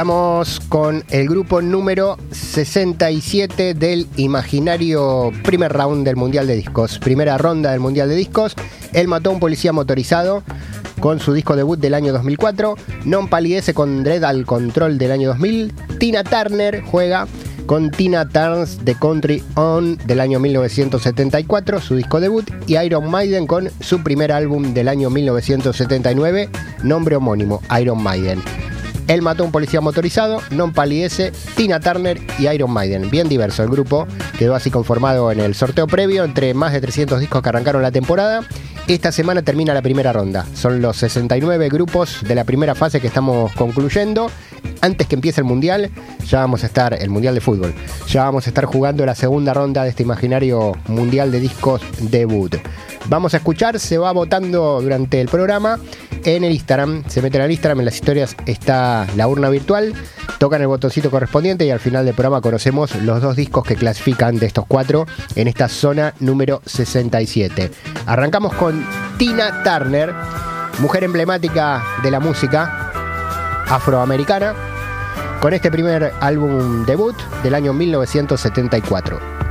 Estamos con el grupo número 67 del imaginario primer round del Mundial de Discos. Primera ronda del Mundial de Discos. Él mató a un policía motorizado con su disco debut del año 2004. Non Palidece con Dread al Control del año 2000. Tina Turner juega con Tina Turns The Country On del año 1974, su disco debut. Y Iron Maiden con su primer álbum del año 1979, nombre homónimo, Iron Maiden. Él mató a un policía motorizado, Non Palidece, Tina Turner y Iron Maiden. Bien diverso el grupo, quedó así conformado en el sorteo previo entre más de 300 discos que arrancaron la temporada. Esta semana termina la primera ronda. Son los 69 grupos de la primera fase que estamos concluyendo. Antes que empiece el Mundial, el Mundial de Fútbol, ya vamos a estar jugando la segunda ronda de este imaginario Mundial de Discos debut. Vamos a escuchar, se va votando durante el programa en el Instagram. Se meten al Instagram, en las historias está la urna virtual, tocan el botoncito correspondiente y al final del programa conocemos los dos discos que clasifican de estos cuatro en esta zona número 67. Arrancamos con Tina Turner, mujer emblemática de la música afroamericana, con este primer álbum debut del año 1974.